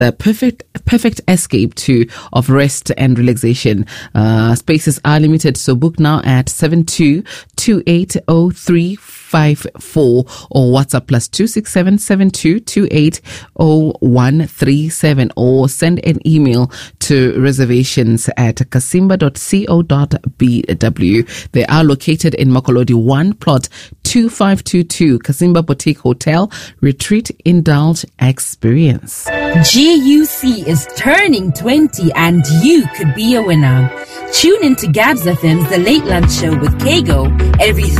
the perfect escape of rest and relaxation. Spaces are limited, so book now at 72280354 or WhatsApp +26772280137 or send an email to reservations@kasimba.co.bw. They are located in Makolodi 1, plot 2522, Kasimba Boutique Hotel. Retreat, indulge, experience. GUC is turning 20 and you could be a winner. Tune in to Gabs FM's The Late Lunch Show with Kago every